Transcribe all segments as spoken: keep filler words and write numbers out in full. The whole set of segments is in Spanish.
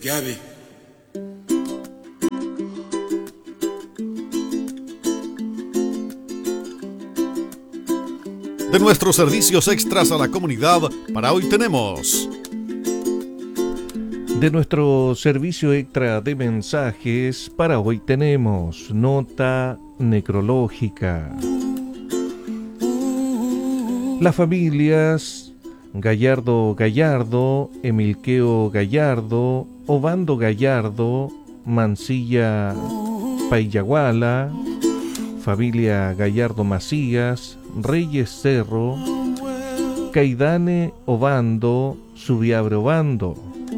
Gaby. De nuestros servicios extras a la comunidad, para hoy tenemos... De nuestro servicio extra de mensajes, para hoy tenemos nota necrológica. Las familias Gallardo Gallardo, Emilqueo Gallardo, Obando Gallardo, Mansilla Paiyaguala, familia Gallardo Macías, Reyes Cerro, Caidane Obando, Subiabre Obando,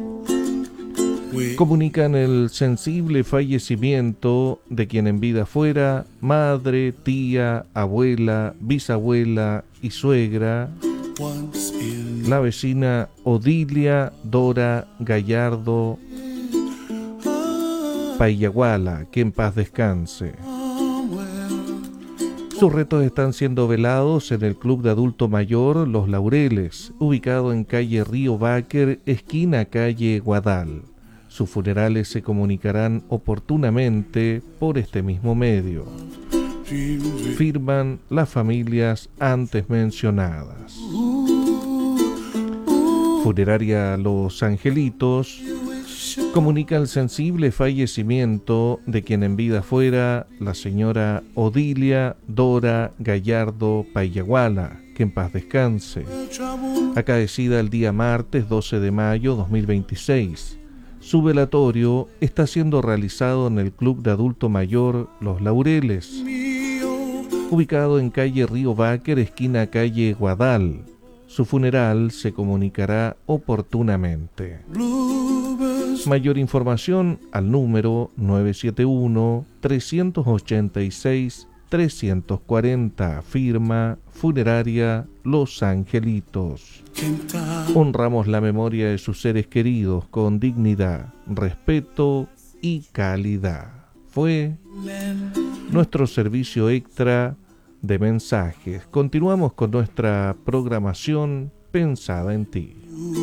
comunican el sensible fallecimiento de quien en vida fuera madre, tía, abuela, bisabuela y suegra, la vecina Odilia Dora Gallardo Paiyaguala, que en paz descanse. Sus restos están siendo velados en el Club de Adulto Mayor Los Laureles, ubicado en calle Río Báquer, esquina calle Guadal. Sus funerales se comunicarán oportunamente por este mismo medio. Firman las familias antes mencionadas. Funeraria Los Angelitos comunica el sensible fallecimiento de quien en vida fuera la señora Odilia Dora Gallardo Paiyaguala, que en paz descanse, acaecida el día martes doce de mayo dos mil veintiséis. Su velatorio está siendo realizado en el Club de Adulto Mayor Los Laureles, ubicado en calle Río Báquer, esquina calle Guadal. Su funeral se comunicará oportunamente. Mayor información al número nueve siete uno, tres ocho seis, tres cuatro cero, firma Funeraria Los Angelitos. Honramos la memoria de sus seres queridos con dignidad, respeto y calidad. Fue nuestro servicio extra de mensajes. Continuamos con nuestra programación pensada en ti.